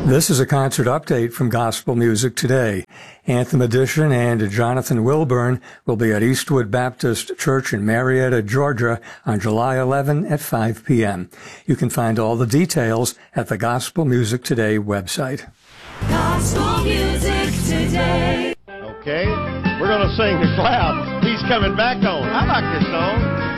This is a concert update from Gospel Music Today. Anthem Edition and Jonathan Wilburn will be at Eastwood Baptist Church in Marietta, Georgia on July 11 at 5 p.m. You can find all the details at the Gospel Music Today website. Gospel Music Today. Okay, we're going to sing The Cloud. He's coming back on. I like this song.